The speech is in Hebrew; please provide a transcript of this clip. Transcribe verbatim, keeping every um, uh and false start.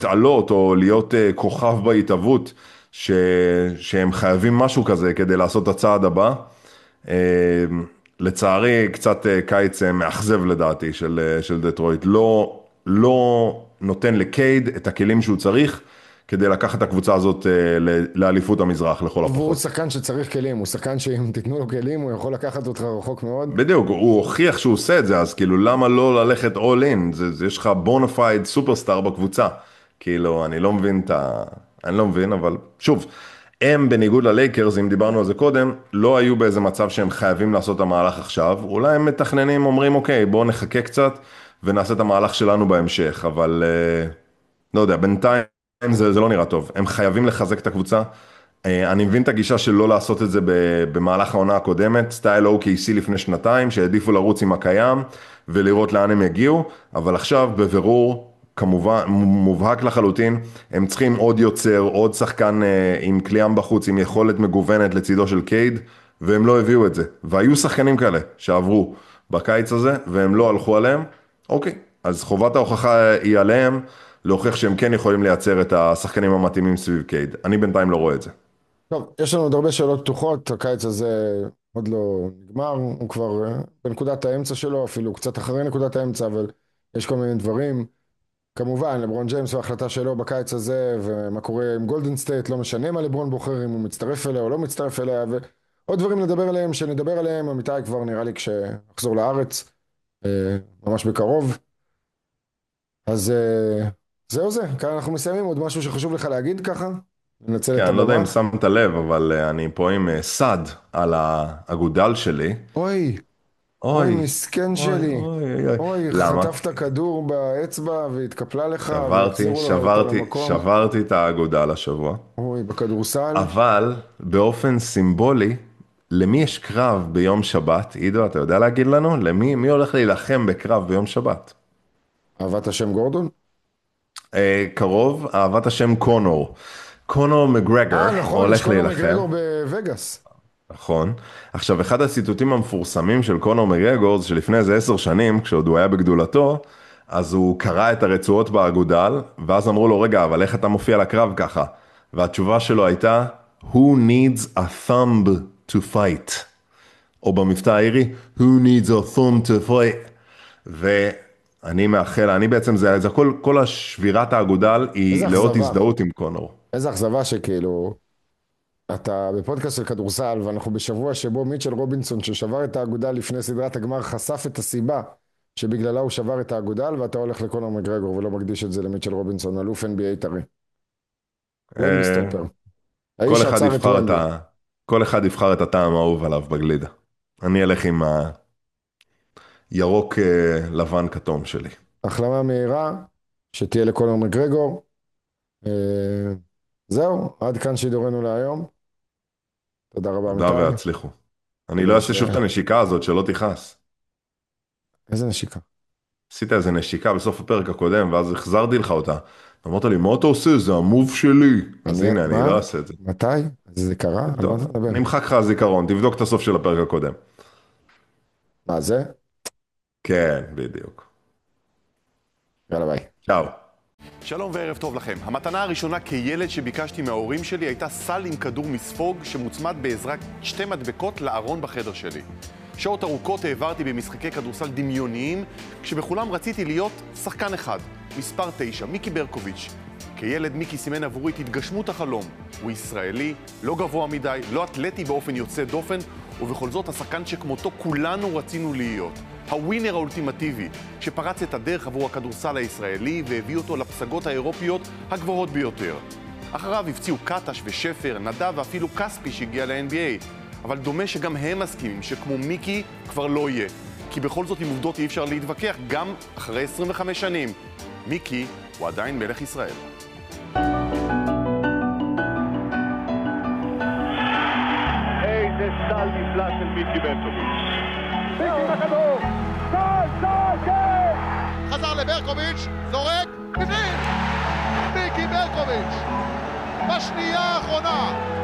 להתעלות או להיות uh, כוכב בהתאבות, ש... שהם חייבים משהו כזה כדי לעשות את הצעד הבא. Uh, לצערי, קצת uh, קיץ uh, מאכזב לדעתי של, uh, של דטרויט. לא, לא נותן לקייד את הכלים שהוא צריך כדי לקחת את הקבוצה הזאת uh, ל- לאליפות המזרח לכל והוא הפחות. שחקן שצריך כלים, הוא שחקן שאם תיתנו לו כלים הוא יכול לקחת אותך רחוק מאוד. בדיוק, הוא הוכיח שהוא עושה את זה, אז כאילו למה לא ללכת all in? זה, זה, יש לך בונאפייד סופרסטאר בקבוצה. כאילו, אני לא מבין את ה... אני לא מבין, אבל שוב, הם בניגוד ללייקרס, אם דיברנו על זה קודם, לא היו באיזה מצב שהם חייבים לעשות את המהלך עכשיו. אולי הם מתכננים, אומרים, אוקיי, בואו נחכה קצת ונעשה את המהלך שלנו בהמשך, אבל אה, לא יודע, בינתיים זה, זה לא נראה טוב. הם חייבים לחזק את הקבוצה. אה, אני מבין את הגישה של לא לעשות את זה ב- במהלך העונה הקודמת, סטייל או קיי סי לפני שנתיים, שהעדיפו לרוץ עם הקיים ולראות לאן הם יגיעו, אבל עכשיו בבירור, כמובן, מובהק לחלוטין, הם צריכים עוד יוצר, עוד שחקן אה, עם קליאם בחוץ, עם יכולת מגוונת לצידו של קייד, והם לא הביאו את זה. והיו שחקנים כאלה שעברו בקיץ הזה, והם לא הלכו עליהם. אוקיי, אז חובת ההוכחה היא עליהם, להוכיח שהם כן יכולים לייצר את השחקנים המתאימים סביב קייד. אני בינתיים לא רואה את זה. טוב, יש לנו עוד הרבה שאלות פתוחות, הקיץ הזה עוד לא נגמר, הוא כבר אה, בנקודת האמצע שלו, אפילו קצת אחרי נקודת האמצע, אבל יש כל מיני דברים. כמובן, לברון ג'יימס וההחלטה שלו בקיץ הזה, ומה קורה עם גולדן סטייט, לא משנה מה לברון בוחר, אם הוא מצטרף אליה או לא מצטרף אליה, ועוד דברים לדבר עליהם, שנדבר עליהם, אמיתי כבר נראה לי כשאחזור לארץ, אה, ממש בקרוב. אז אה, זהו זה, כאן אנחנו מסיימים, עוד משהו שחשוב לך להגיד ככה? ננצל כן, את אני לא יודע הבמה. אם שמת לב, אבל אה, אני פה עם אה, סד על האגודל שלי. אוי, אוי אוי, מסכן אוי, שלי, אוי, אוי. אוי למה? חטפת כדור באצבע והתקפלה לך שברתי, והחזירו לו אותו שברתי, למקום. שברתי את האגודל השבוע. אוי, בכדורסל. אבל באופן סימבולי, למי יש קרב ביום שבת? עידו, אתה יודע להגיד לנו? למי, מי הולך להילחם בקרב ביום שבת? אהבת השם גורדון? אה, קרוב, אהבת השם קונור. קונור מגרגר אה נכון, יש הולך קונור להילחם. מקגרגור בווגאס. נכון. עכשיו, אחד הציטוטים המפורסמים של קונור מגרגור, זה שלפני איזה עשר שנים, כשעוד הוא היה בגדולתו, אז הוא קרא את הרצועות באגודל, ואז אמרו לו, רגע, אבל איך אתה מופיע לקרב ככה? והתשובה שלו הייתה, Who needs a thumb to fight? או במבטא האירי, Who needs a thumb to fight? ואני מאחל, אני בעצם, זה, זה כל, כל השבירת האגודל איזה היא לאות אכזבה, הזדהות עם קונור. איזה אכזבה שכאילו, אתה בפודקאסט של כדורסל ואנחנו בשבוע שבו מיטשל רובינסון ששבר את האגודל לפני סדרת הגמר חשף את הסיבה שבגללה הוא שבר את האגודל ואתה הולך לקונור מקגרגור ולא מקדיש את זה למיטשל רובינסון, אלוף אן בי איי טרי. ומבי אה, סטופר. האיש כל אחד שעצר את יבחר את ומבי. ה... כל אחד יבחר את הטעם האהוב עליו בגלידה. אני אלך עם הירוק אה, לבן כתום שלי. החלמה מהירה, שתהיה לקונור מקגרגור. אה, זהו, עד כאן שידורנו להיום. תודה רבה תודה אמיתי. והצליחו. אני לא כדי ש... אעשה שוב את הנשיקה הזאת שלא תכעס. איזה נשיקה. עשית איזה נשיקה בסוף הפרק הקודם ואז החזרתי לך אותה. אמרת לי, מה אתה עושה? זה המוב שלי. אז אני, הנה, אני מה? לא אעשה את זה. מתי? זה קרה? על מה אתה טוב, מדבר? נמחק לך הזיכרון, תבדוק את הסוף של הפרק הקודם. מה זה? כן, בדיוק. יאללה ביי. צ'או. שלום וערב טוב לכם. המתנה הראשונה כילד שביקשתי מההורים שלי הייתה סל עם כדור מספוג שמוצמד בעזרת שתי מדבקות לארון בחדר שלי. שעות ארוכות העברתי במשחקי כדורסל דמיוניים, כשבכולם רציתי להיות שחקן אחד, מספר תשע, מיקי ברקוביץ'. כילד מיקי סימן עבורי את התגשמות החלום. הוא ישראלי, לא גבוה מדי, לא אתלטי באופן יוצא דופן, ובכל זאת השחקן שכמותו כולנו רצינו להיות. הווינר האולטימטיבי, שפרץ את הדרך עבור הכדורסל הישראלי והביא אותו לפסגות האירופיות הגבוהות ביותר. אחריו הפציעו קטש ושפר, נדב ואפילו כספי שהגיע ל-אן בי איי. אבל דומה שגם הם מסכימים שכמו מיקי כבר לא יהיה. כי בכל זאת עם עובדות אי אפשר להתווכח גם אחרי עשרים וחמש שנים. מיקי הוא עדיין מלך ישראל. איזה סל נפלא של מיקי ברקוביץ'. מיקי בכדור! סל, סל, כן! חזר לברקוביץ', זורק, בפנים! מיקי ברקוביץ' בשנייה האחרונה